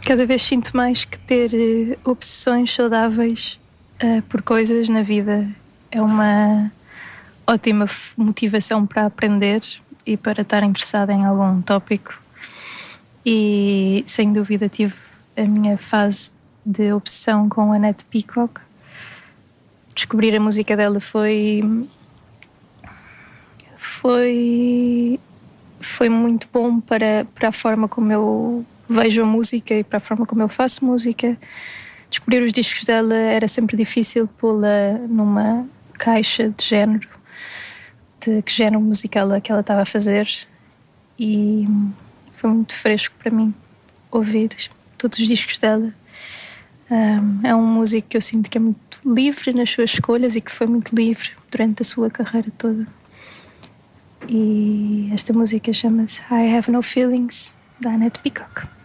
Cada vez sinto mais que ter obsessões saudáveis por coisas na vida é uma ótima motivação para aprender e para estar interessada em algum tópico. E sem dúvida tive a minha fase de obsessão com a Annette Peacock. Descobrir a música dela foi muito bom para a forma como eu vejo a música e para a forma como eu faço música. Descobrir os discos dela era sempre difícil pô-la numa caixa de género, de que género musical é que ela estava a fazer, e foi muito fresco para mim ouvir todos os discos dela. É um músico que eu sinto que é muito livre nas suas escolhas e que foi muito livre durante a sua carreira toda. E esta música chama-se I Have No Feelings, da Annette Peacock.